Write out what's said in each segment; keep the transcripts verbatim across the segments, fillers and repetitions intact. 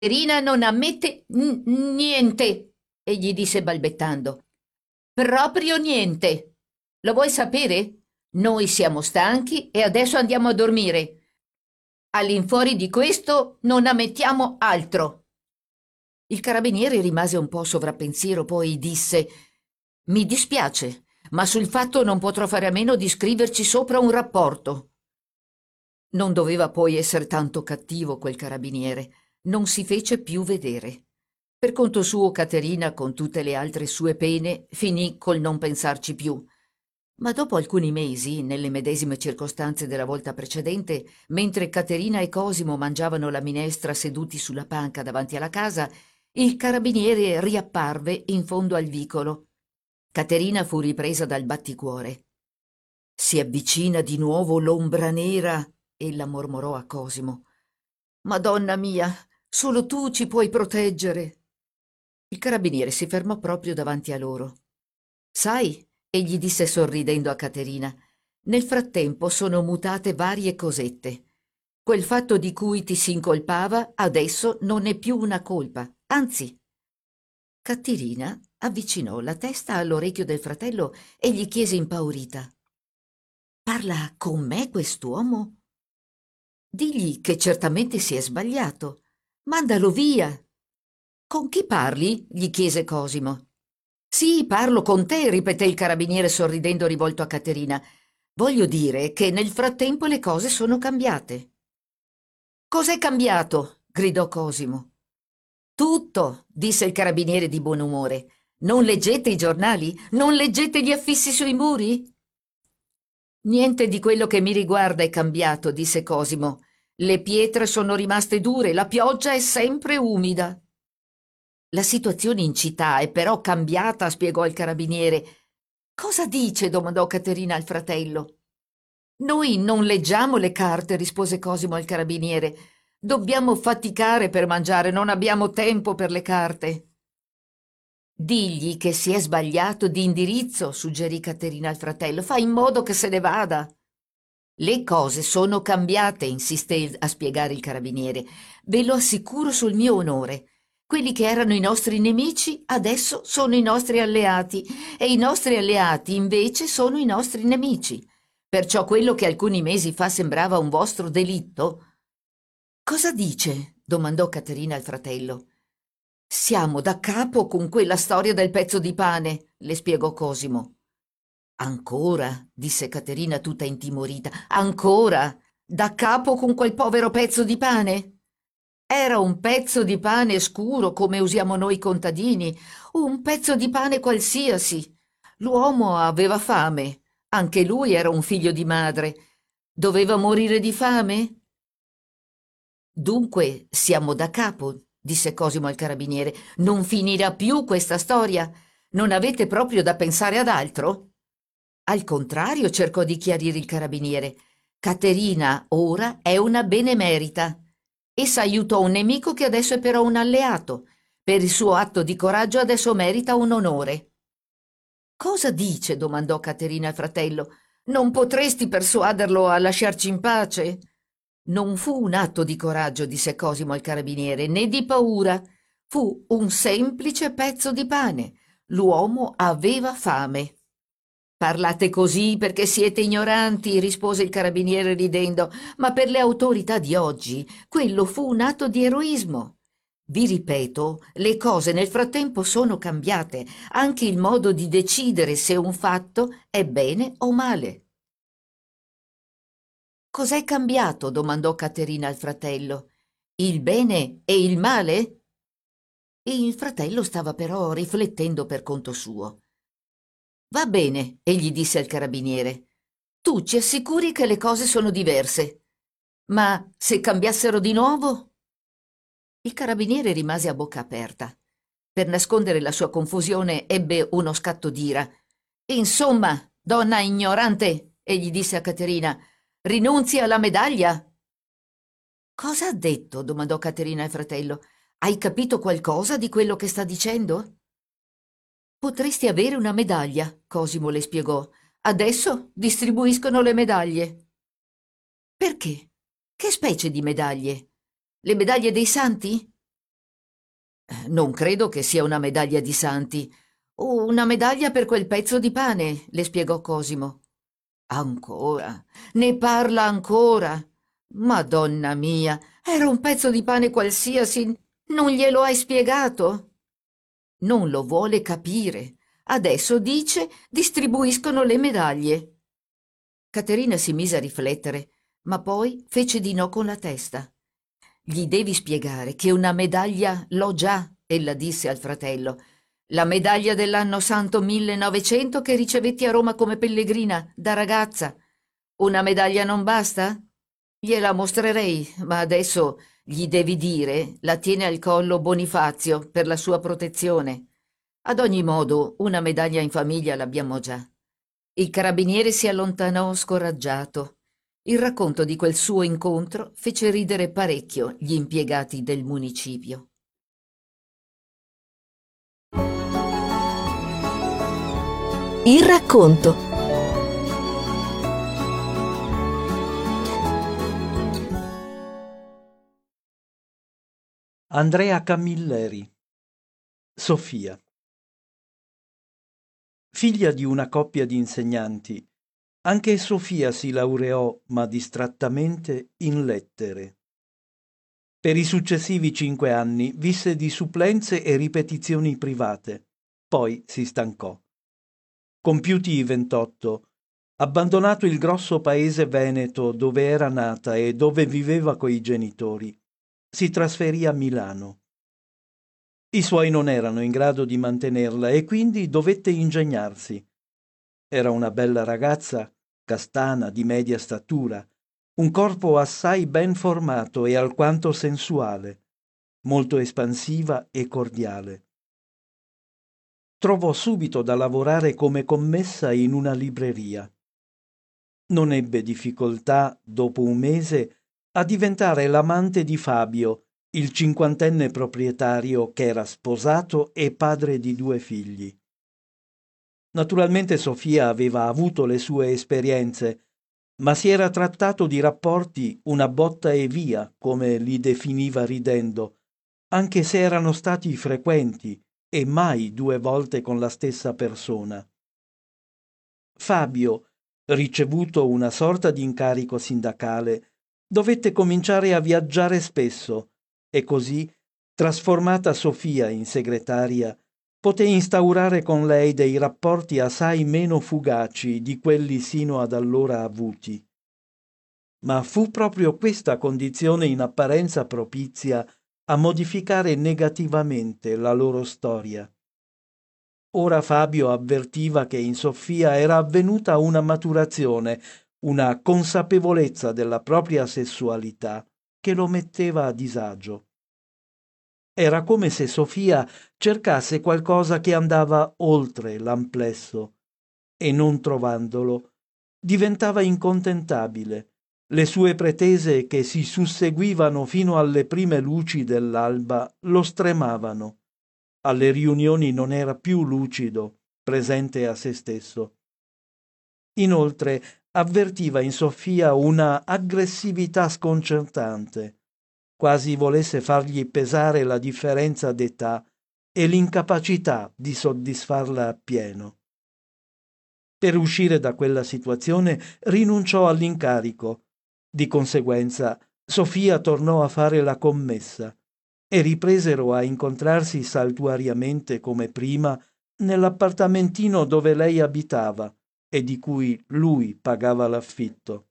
Caterina non ammette n- niente, egli disse balbettando. Proprio niente. Lo vuoi sapere? Noi siamo stanchi e adesso andiamo a dormire. All'infuori di questo non ammettiamo altro. Il carabiniere rimase un po' sovrappensiero, poi disse: Mi dispiace, ma sul fatto non potrò fare a meno di scriverci sopra un rapporto. Non doveva poi essere tanto cattivo quel carabiniere. Non si fece più vedere. Per conto suo, Caterina, con tutte le altre sue pene, finì col non pensarci più. Ma dopo alcuni mesi, nelle medesime circostanze della volta precedente, mentre Caterina e Cosimo mangiavano la minestra seduti sulla panca davanti alla casa, il carabiniere riapparve in fondo al vicolo. Caterina fu ripresa dal batticuore. Si avvicina di nuovo l'ombra nera, ella mormorò a Cosimo. Madonna mia, solo tu ci puoi proteggere. Il carabiniere si fermò proprio davanti a loro. Sai, egli disse sorridendo a Caterina, nel frattempo sono mutate varie cosette. Quel fatto di cui ti si incolpava adesso non è più una colpa, anzi. Caterina avvicinò la testa all'orecchio del fratello e gli chiese impaurita: Parla con me quest'uomo? Digli che certamente si è sbagliato. Mandalo via. Con chi parli? Gli chiese Cosimo. Sì, parlo con te, ripeté il carabiniere sorridendo rivolto a Caterina. Voglio dire che nel frattempo le cose sono cambiate. Cos'è cambiato? Gridò Cosimo. Tutto, disse il carabiniere di buon umore. Non leggete i giornali? Non leggete gli affissi sui muri? Niente di quello che mi riguarda è cambiato, disse Cosimo. Le pietre sono rimaste dure, la pioggia è sempre umida. La situazione in città è però cambiata, spiegò il carabiniere. Cosa dice? Domandò Caterina al fratello. Noi non leggiamo le carte, rispose Cosimo al carabiniere. Dobbiamo faticare per mangiare, non abbiamo tempo per le carte. Digli che si è sbagliato di indirizzo, suggerì Caterina al fratello. Fa in modo che se ne vada. Le cose sono cambiate, insisté a spiegare il carabiniere. Ve lo assicuro sul mio onore. Quelli che erano i nostri nemici adesso sono i nostri alleati e i nostri alleati invece sono i nostri nemici. Perciò quello che alcuni mesi fa sembrava un vostro delitto. Cosa dice? Domandò Caterina al fratello. Siamo da capo con quella storia del pezzo di pane, le spiegò Cosimo. Ancora, disse Caterina tutta intimorita, ancora, da capo con quel povero pezzo di pane? Era un pezzo di pane scuro come usiamo noi contadini, un pezzo di pane qualsiasi. L'uomo aveva fame, anche lui era un figlio di madre. Doveva morire di fame? Dunque siamo da capo, disse Cosimo al carabiniere. Non finirà più questa storia? Non avete proprio da pensare ad altro? Al contrario, cercò di chiarire il carabiniere. Caterina ora è una benemerita. Essa aiutò un nemico che adesso è però un alleato. Per il suo atto di coraggio adesso merita un onore. Cosa dice? Domandò Caterina al fratello. Non potresti persuaderlo a lasciarci in pace? Non fu un atto di coraggio, disse Cosimo al carabiniere, né di paura. Fu un semplice pezzo di pane. L'uomo aveva fame. Parlate così perché siete ignoranti, rispose il carabiniere ridendo, ma per le autorità di oggi quello fu un atto di eroismo. Vi ripeto, le cose nel frattempo sono cambiate, anche il modo di decidere se un fatto è bene o male. Cos'è cambiato? Domandò Caterina al fratello. Il bene e il male? Il fratello stava però riflettendo per conto suo. Va bene, egli disse al carabiniere. Tu ci assicuri che le cose sono diverse. Ma se cambiassero di nuovo? Il carabiniere rimase a bocca aperta. Per nascondere la sua confusione ebbe uno scatto d'ira. Insomma, donna ignorante, egli disse a Caterina, rinunzi alla medaglia? Cosa ha detto? Domandò Caterina al fratello. Hai capito qualcosa di quello che sta dicendo? Potresti avere una medaglia, Cosimo le spiegò. Adesso distribuiscono le medaglie. Perché? Che specie di medaglie? Le medaglie dei santi? Non credo che sia una medaglia di santi. Una medaglia per quel pezzo di pane, le spiegò Cosimo. Ancora? Ne parla ancora? Madonna mia, era un pezzo di pane qualsiasi. Non glielo hai spiegato? Non lo vuole capire. Adesso dice distribuiscono le medaglie. Caterina si mise a riflettere, ma poi fece di no con la testa. Gli devi spiegare che una medaglia l'ho già, ella disse al fratello. La medaglia dell'anno santo millenovecento che ricevetti a Roma come pellegrina, da ragazza. Una medaglia non basta? Gliela mostrerei, ma adesso gli devi dire, la tiene al collo Bonifazio per la sua protezione. Ad ogni modo, una medaglia in famiglia l'abbiamo già. Il carabiniere si allontanò scoraggiato. Il racconto di quel suo incontro fece ridere parecchio gli impiegati del municipio. Il racconto. Andrea Camilleri. Sofia. Figlia di una coppia di insegnanti, anche Sofia si laureò, ma distrattamente, in lettere. Per i successivi cinque anni visse di supplenze e ripetizioni private, poi si stancò. Compiuti i ventotto, abbandonato il grosso paese veneto dove era nata e dove viveva coi genitori, si trasferì a Milano. I suoi non erano in grado di mantenerla e quindi dovette ingegnarsi. Era una bella ragazza, castana, di media statura, un corpo assai ben formato e alquanto sensuale, molto espansiva e cordiale. Trovò subito da lavorare come commessa in una libreria. Non ebbe difficoltà, dopo un mese, a diventare l'amante di Fabio, il cinquantenne proprietario che era sposato e padre di due figli. Naturalmente Sofia aveva avuto le sue esperienze, ma si era trattato di rapporti una botta e via, come li definiva ridendo, anche se erano stati frequenti e mai due volte con la stessa persona. Fabio, ricevuto una sorta di incarico sindacale, dovette cominciare a viaggiare spesso e così, trasformata Sofia in segretaria, poté instaurare con lei dei rapporti assai meno fugaci di quelli sino ad allora avuti. Ma fu proprio questa condizione in apparenza propizia a modificare negativamente la loro storia. Ora Fabio avvertiva che in Sofia era avvenuta una maturazione, una consapevolezza della propria sessualità che lo metteva a disagio. Era come se Sofia cercasse qualcosa che andava oltre l'amplesso e, non trovandolo, diventava incontentabile. Le sue pretese, che si susseguivano fino alle prime luci dell'alba, lo stremavano. Alle riunioni non era più lucido, presente a se stesso. Inoltre avvertiva in Sofia una aggressività sconcertante, quasi volesse fargli pesare la differenza d'età e l'incapacità di soddisfarla appieno. Per uscire da quella situazione rinunciò all'incarico. Di conseguenza Sofia tornò a fare la commessa e ripresero a incontrarsi saltuariamente come prima nell'appartamentino dove lei abitava e di cui lui pagava l'affitto.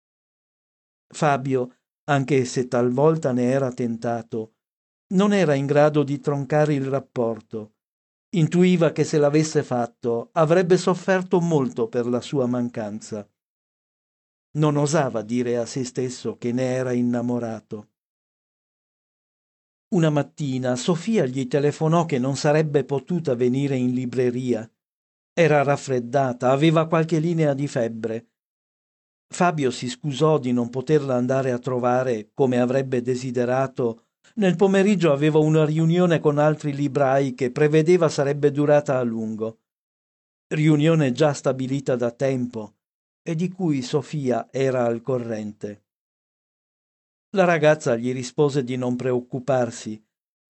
Fabio, anche se talvolta ne era tentato, non era in grado di troncare il rapporto. Intuiva che se l'avesse fatto avrebbe sofferto molto per la sua mancanza. Non osava dire a se stesso che ne era innamorato. Una mattina Sofia gli telefonò che non sarebbe potuta venire in libreria. Era raffreddata, aveva qualche linea di febbre. Fabio si scusò di non poterla andare a trovare come avrebbe desiderato. Nel pomeriggio aveva una riunione con altri librai che prevedeva sarebbe durata a lungo. Riunione già stabilita da tempo e di cui Sofia era al corrente. La ragazza gli rispose di non preoccuparsi,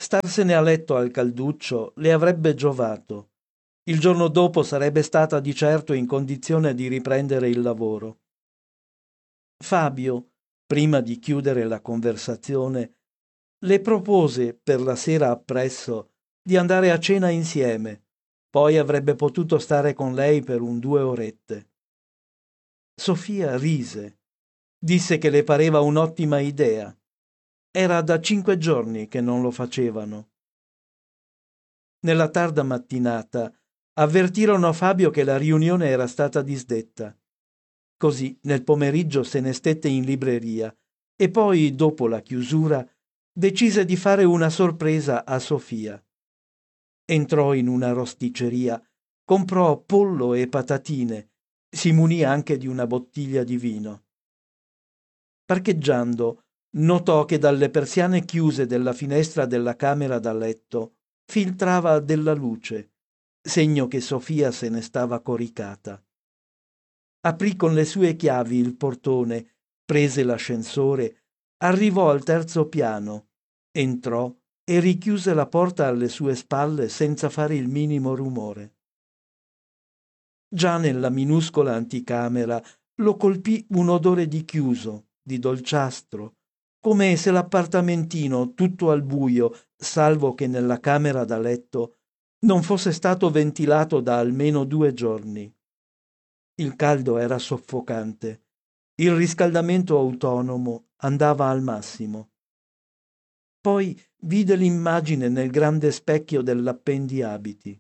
Starsene a letto al calduccio le avrebbe giovato. Il giorno dopo sarebbe stata di certo in condizione di riprendere il lavoro. Fabio, prima di chiudere la conversazione, le propose per la sera appresso di andare a cena insieme, poi avrebbe potuto stare con lei per un due orette. Sofia rise, disse che le pareva un'ottima idea. Era da cinque giorni che non lo facevano. Nella tarda mattinata avvertirono Fabio che la riunione era stata disdetta. Così nel pomeriggio se ne stette in libreria e poi, dopo la chiusura, decise di fare una sorpresa a Sofia. Entrò in una rosticceria, comprò pollo e patatine, si munì anche di una bottiglia di vino. Parcheggiando, notò che dalle persiane chiuse della finestra della camera da letto filtrava della luce, segno che Sofia se ne stava coricata. Aprì con le sue chiavi il portone, prese l'ascensore, arrivò al terzo piano, entrò e richiuse la porta alle sue spalle senza fare il minimo rumore. Già nella minuscola anticamera lo colpì un odore di chiuso, di dolciastro, come se l'appartamentino, tutto al buio, salvo che nella camera da letto, non fosse stato ventilato da almeno due giorni. Il caldo era soffocante, il riscaldamento autonomo andava al massimo. Poi vide l'immagine nel grande specchio dell'appendiabiti.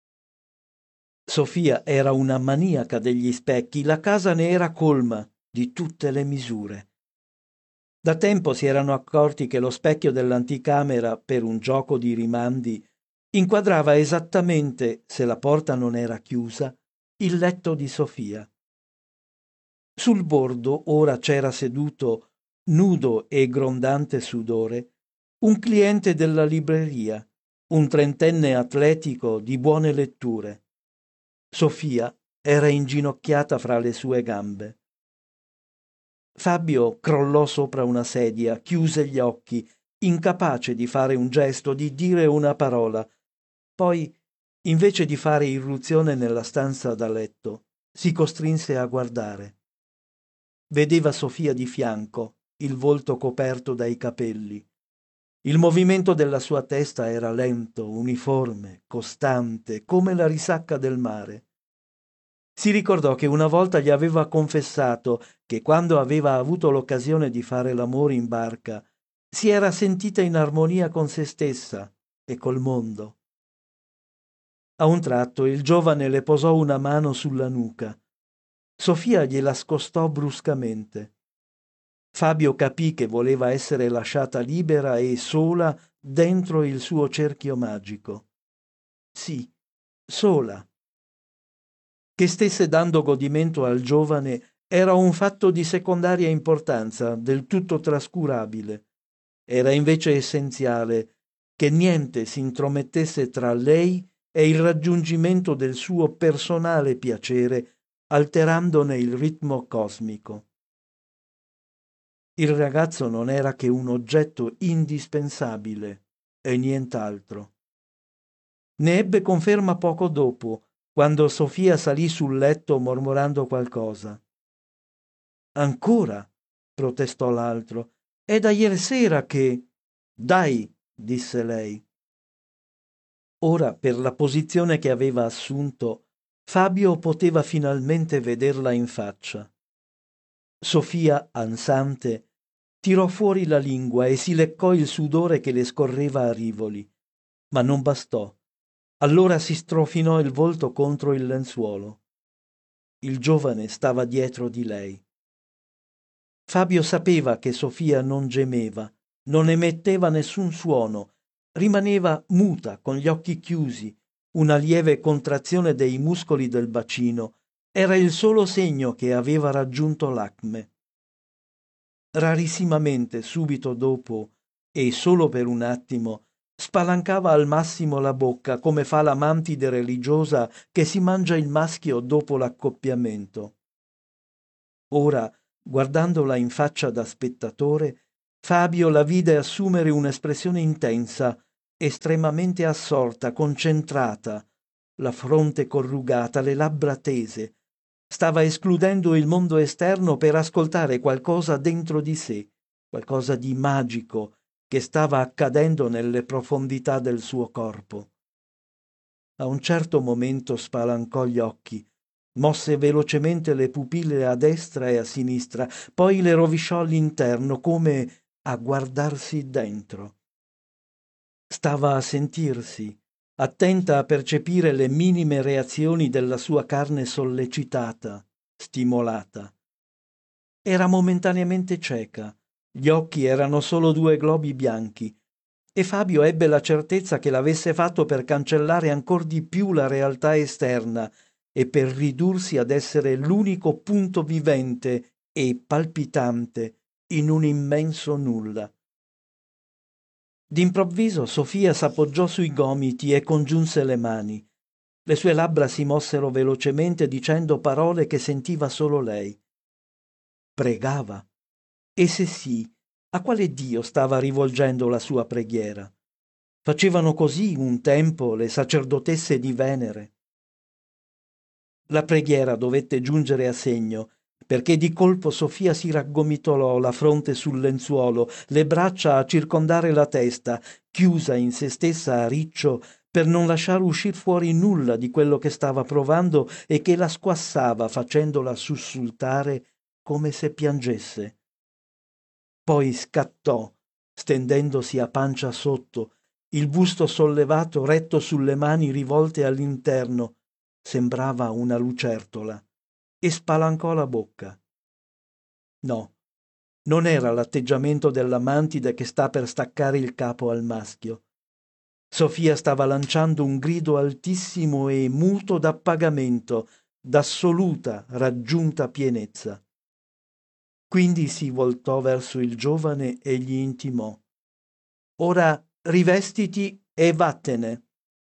Sofia era una maniaca degli specchi, la casa ne era colma di tutte le misure. Da tempo si erano accorti che lo specchio dell'anticamera, per un gioco di rimandi, inquadrava esattamente, se la porta non era chiusa, il letto di Sofia. Sul bordo ora c'era seduto, nudo e grondante sudore, un cliente della libreria, un trentenne atletico di buone letture. Sofia era inginocchiata fra le sue gambe. Fabio crollò sopra una sedia, chiuse gli occhi, incapace di fare un gesto, di dire una parola. Poi, invece di fare irruzione nella stanza da letto, si costrinse a guardare. Vedeva Sofia di fianco, il volto coperto dai capelli. Il movimento della sua testa era lento, uniforme, costante, come la risacca del mare. Si ricordò che una volta gli aveva confessato che quando aveva avuto l'occasione di fare l'amore in barca si era sentita in armonia con se stessa e col mondo. A un tratto il giovane le posò una mano sulla nuca. Sofia gliela scostò bruscamente. Fabio capì che voleva essere lasciata libera e sola dentro il suo cerchio magico. Sì, sola. Che stesse dando godimento al giovane era un fatto di secondaria importanza, del tutto trascurabile. Era invece essenziale che niente si intromettesse tra lei e il raggiungimento del suo personale piacere, alterandone il ritmo cosmico. Il ragazzo non era che un oggetto indispensabile e nient'altro. Ne ebbe conferma poco dopo, quando Sofia salì sul letto mormorando qualcosa. «Ancora?» protestò l'altro. «È da ieri sera che...» «Dai!» disse lei. Ora, per la posizione che aveva assunto, Fabio poteva finalmente vederla in faccia. Sofia, ansante, tirò fuori la lingua e si leccò il sudore che le scorreva a rivoli, ma non bastò. Allora si strofinò il volto contro il lenzuolo. Il giovane stava dietro di lei. Fabio sapeva che Sofia non gemeva, non emetteva nessun suono, rimaneva muta con gli occhi chiusi, una lieve contrazione dei muscoli del bacino era il solo segno che aveva raggiunto l'acme. Rarissimamente, subito dopo, e solo per un attimo, spalancava al massimo la bocca come fa la mantide religiosa che si mangia il maschio dopo l'accoppiamento. Ora, guardandola in faccia da spettatore, Fabio la vide assumere un'espressione intensa, estremamente assorta, concentrata, la fronte corrugata, le labbra tese. Stava escludendo il mondo esterno per ascoltare qualcosa dentro di sé, qualcosa di magico che stava accadendo nelle profondità del suo corpo. A un certo momento spalancò gli occhi, mosse velocemente le pupille a destra e a sinistra, poi le rovesciò all'interno come a guardarsi dentro. Stava a sentirsi, attenta a percepire le minime reazioni della sua carne sollecitata, stimolata. Era momentaneamente cieca, gli occhi erano solo due globi bianchi, e Fabio ebbe la certezza che l'avesse fatto per cancellare ancor di più la realtà esterna e per ridursi ad essere l'unico punto vivente e palpitante in un immenso nulla. D'improvviso Sofia s'appoggiò sui gomiti e congiunse le mani. Le sue labbra si mossero velocemente dicendo parole che sentiva solo lei. Pregava. E se sì, a quale Dio stava rivolgendo la sua preghiera? Facevano così un tempo le sacerdotesse di Venere. La preghiera dovette giungere a segno, perché di colpo Sofia si raggomitolò, la fronte sul lenzuolo, le braccia a circondare la testa, chiusa in se stessa a riccio per non lasciare uscir fuori nulla di quello che stava provando e che la squassava facendola sussultare come se piangesse. Poi scattò, stendendosi a pancia sotto, il busto sollevato retto sulle mani rivolte all'interno, sembrava una lucertola, e spalancò la bocca. No, non era l'atteggiamento della mantide che sta per staccare il capo al maschio. Sofia stava lanciando un grido altissimo e muto d'appagamento, d'assoluta, raggiunta pienezza. Quindi si voltò verso il giovane e gli intimò: «Ora rivestiti e vattene».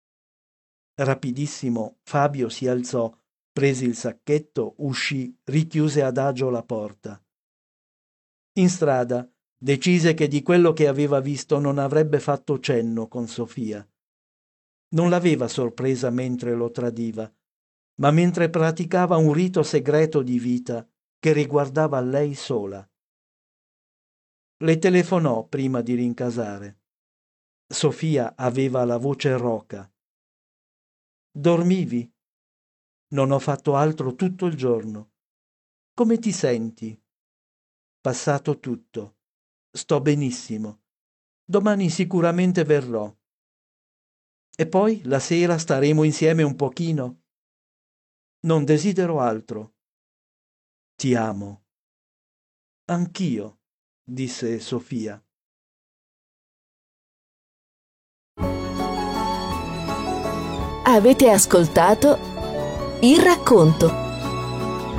Rapidissimo Fabio si alzò, prese il sacchetto, uscì, richiuse adagio la porta. In strada decise che di quello che aveva visto non avrebbe fatto cenno con Sofia. Non l'aveva sorpresa mentre lo tradiva, ma mentre praticava un rito segreto di vita che riguardava lei sola. Le telefonò prima di rincasare. Sofia aveva la voce roca. «Dormivi? Non ho fatto altro tutto il giorno. Come ti senti?» «Passato tutto. Sto benissimo. Domani sicuramente verrò. E poi la sera staremo insieme un pochino?» «Non desidero altro. Ti amo». «Anch'io», disse Sofia. Avete ascoltato Il Racconto.